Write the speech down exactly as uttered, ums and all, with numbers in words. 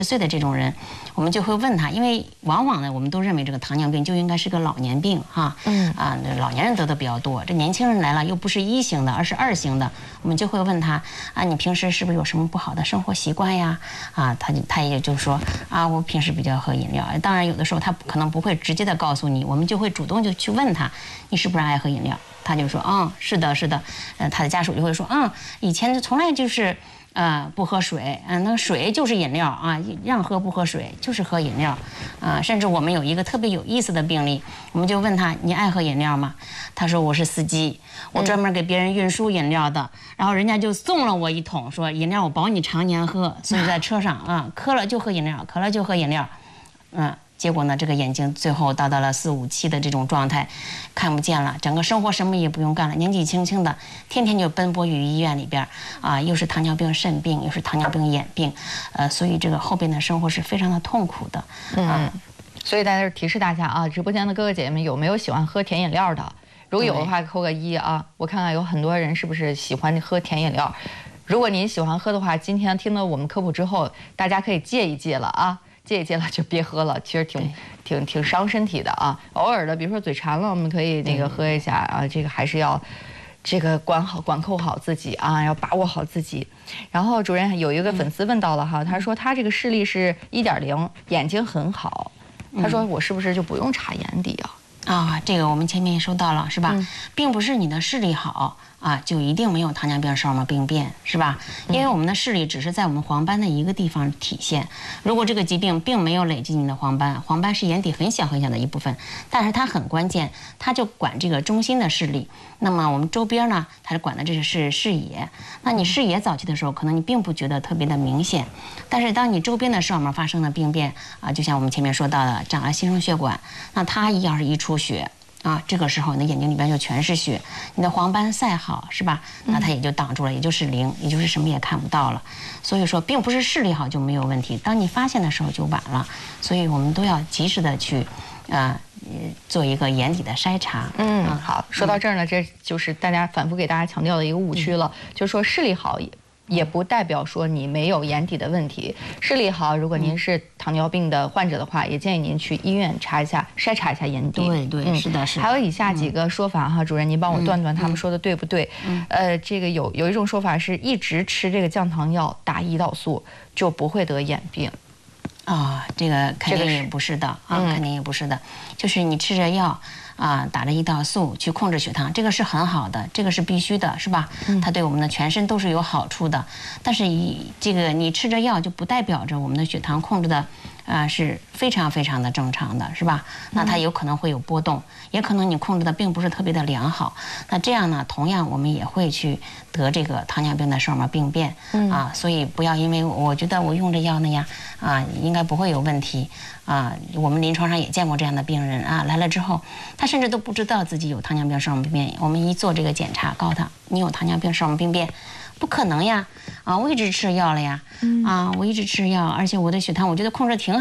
岁的这种人，我们就会问他，因为往往呢，我们都认为这个糖尿病就应该是个老年病哈，嗯啊，老年人得的比较多，这年轻人来了又不是一型的，而是二型的，我们就会问他啊，你平时是不是有什么不好的生活习惯呀？啊，他就他也就说啊，我平时比较喝饮料。当然有的时候他可能不会直接的告诉你，我们就会主动就去问他，你是不是爱喝饮料？他就说嗯，是的，是的。呃，他的家属就会说嗯，以前从来就是。呃，不喝水，嗯、呃，那水就是饮料啊，让喝不喝水就是喝饮料，啊、呃，甚至我们有一个特别有意思的病例，我们就问他，你爱喝饮料吗？他说我是司机，我专门给别人运输饮料的，嗯、然后人家就送了我一桶，说饮料我保你常年喝，所以在车上啊，渴了就喝饮料，渴了就喝饮料，嗯。结果呢，这个眼睛最后达到了四五七的这种状态，看不见了，整个生活什么也不用干了，年纪轻轻的，天天就奔波于医院里边，啊，又是糖尿病肾病，又是糖尿病眼病，呃，所以这个后边的生活是非常的痛苦的。嗯， 所以在这提示大家啊，直播间的哥哥姐姐们有没有喜欢喝甜饮料的？如果有的话，扣个一啊，我看看有很多人是不是喜欢喝甜饮料。如果您喜欢喝的话，今天听了我们科普之后，大家可以戒一戒了啊。戒一戒了就别喝了，其实挺挺挺伤身体的啊。偶尔的，比如说嘴馋了，我们可以那个喝一下啊。这个还是要这个管好管控好自己啊，要把握好自己。然后主任有一个粉丝问到了哈，他说他这个视力是一点零，眼睛很好，他说我是不是就不用查眼底啊？ 啊，这个我们前面也说到了，是吧？嗯、并不是你的视力好啊，就一定没有糖尿病视网膜病变，是吧？因为我们的视力只是在我们黄斑的一个地方体现。如果这个疾病并没有累积你的黄斑，黄斑是眼底很小很小的一部分，但是它很关键，它就管这个中心的视力。那么我们周边呢，它管的这是视野。那你视野早期的时候，可能你并不觉得特别的明显，但是当你周边的视网膜发生了病变啊，就像我们前面说到的，长了新生血管，那它要是一出血啊，这个时候你的眼睛里边就全是血，你的黄斑晒好是吧？那它也就挡住了，也就是零，也就是什么也看不到了。所以说，并不是视力好就没有问题，当你发现的时候就晚了。所以我们都要及时的去，呃，做一个眼底的筛查。 嗯，好，说到这儿呢，这就是大家反复给大家强调的一个误区了，嗯、就是说视力好也。也不代表说你没有眼底的问题。视力好，如果您是糖尿病的患者的话，也建议您去医院查一下，筛查一下眼底。 对对，嗯、是的，是的。 还有以下几个说法哈，主任您帮我断断他们说的对不对？嗯、呃，这个有有一种说法是一直吃这个降糖药打胰岛素就不会得眼病。 啊、哦，这个肯定也不是的啊，嗯、肯定也不是的，就是你吃着药。啊，打着胰岛素去控制血糖，这个是很好的，这个是必须的，是吧？它对我们的全身都是有好处的。但是以这个你吃着药就不代表着我们的血糖控制的啊是非常非常的正常的，是吧？那它有可能会有波动，也可能你控制的并不是特别的良好。那这样呢，同样我们也会去得这个糖尿病的视网膜病变啊。所以不要因为我觉得我用着药呢呀啊，应该不会有问题啊。我们临床上也见过这样的病人啊，来了之后他甚至都不知道自己有糖尿病视网膜病变，我们一做这个检查，告诉他你有糖尿病视网膜病变，不可能呀，啊，我一直吃药了呀，啊，我一直吃药，而且我的血糖我觉得控制挺好。